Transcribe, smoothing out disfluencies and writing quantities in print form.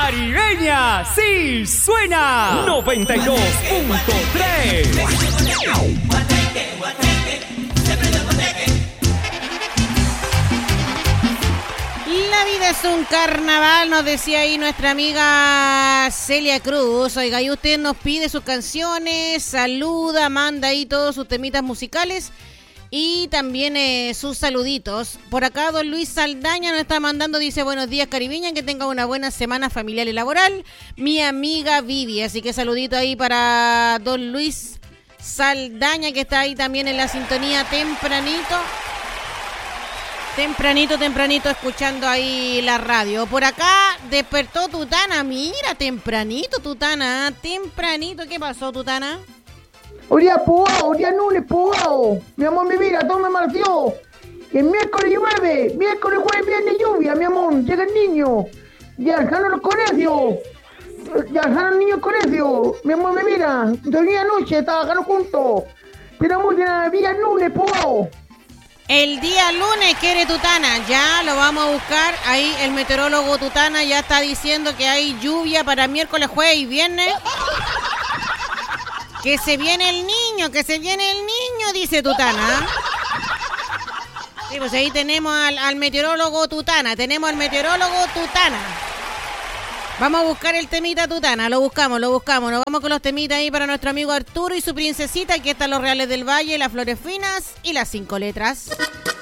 Caribeña, sí suena 92.3. La vida es un carnaval, nos decía ahí nuestra amiga Celia Cruz. Oiga, y usted nos pide sus canciones, saluda, manda ahí todos sus temitas musicales y también sus saluditos. Por acá don Luis Saldaña nos está mandando, dice: buenos días Caribeña, que tenga una buena semana familiar y laboral, mi amiga Vivi. Así que saludito ahí para don Luis Saldaña, que está ahí también en la sintonía tempranito escuchando ahí la radio. Por acá despertó Tutana, mira, tempranito Tutana, tempranito. ¿Qué pasó, Tutana? Hoy día pugado, hoy día lunes pugado. Mi amor, mi vida, todo me marció. El miércoles llueve, miércoles, jueves, viernes lluvia, mi amor. Llega el niño. Ya dejaron los colegios. Ya dejaron los niños al colegio. Mi amor, mi vida, dormía anoche, trabajando juntos. Pero amor, ya día lunes pugado. El día lunes quiere Tutana, ya lo vamos a buscar. Ahí el meteorólogo Tutana ya está diciendo que hay lluvia para miércoles, jueves y viernes. Que se viene el niño, dice Tutana. Sí, pues ahí tenemos al meteorólogo Tutana, Vamos a buscar el temita Tutana, lo buscamos. Nos vamos con los temitas ahí para nuestro amigo Arturo y su princesita. Aquí están los Reales del Valle, las Flores Finas y las 5 letras.